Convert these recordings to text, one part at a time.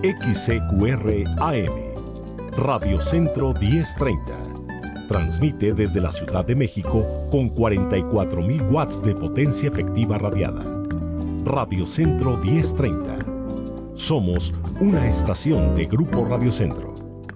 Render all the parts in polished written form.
XCQR AM, Radio Centro 1030. Transmite desde la Ciudad de México con 44.000 watts de potencia efectiva radiada. Radio Centro 1030. Somos una estación de Grupo Radio Centro.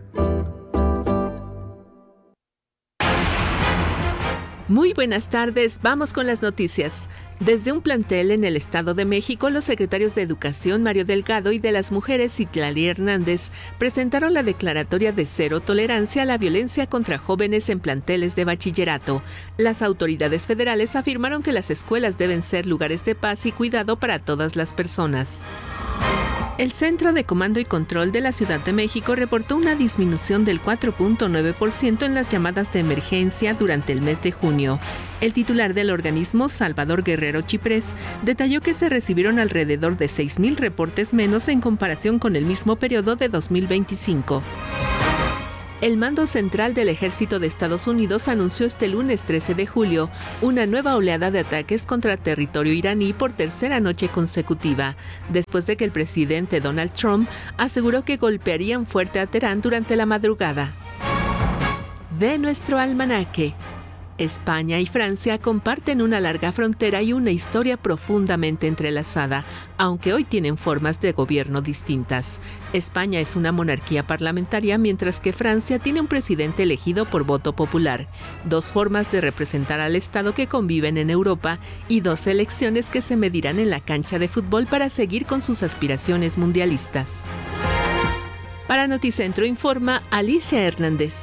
Muy buenas tardes, vamos con las noticias. Desde un plantel en el Estado de México, los secretarios de Educación Mario Delgado y de las Mujeres Citlali Hernández presentaron la declaratoria de cero tolerancia a la violencia contra jóvenes en planteles de bachillerato. Las autoridades federales afirmaron que las escuelas deben ser lugares de paz y cuidado para todas las personas. El Centro de Comando y Control de la Ciudad de México reportó una disminución del 4.9% en las llamadas de emergencia durante el mes de junio. El titular del organismo, Salvador Guerrero Chiprés, detalló que se recibieron alrededor de 6,000 reportes menos en comparación con el mismo periodo de 2025. El Mando Central del Ejército de Estados Unidos anunció este lunes 13 de julio una nueva oleada de ataques contra territorio iraní por tercera noche consecutiva, después de que el presidente Donald Trump aseguró que golpearían fuerte a Teherán durante la madrugada. De nuestro almanaque. España y Francia comparten una larga frontera y una historia profundamente entrelazada, aunque hoy tienen formas de gobierno distintas. España es una monarquía parlamentaria, mientras que Francia tiene un presidente elegido por voto popular, dos formas de representar al Estado que conviven en Europa y dos elecciones que se medirán en la cancha de fútbol para seguir con sus aspiraciones mundialistas. Para Noticentro informa Alicia Hernández.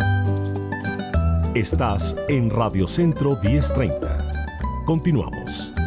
Estás en Radio Centro 1030. Continuamos.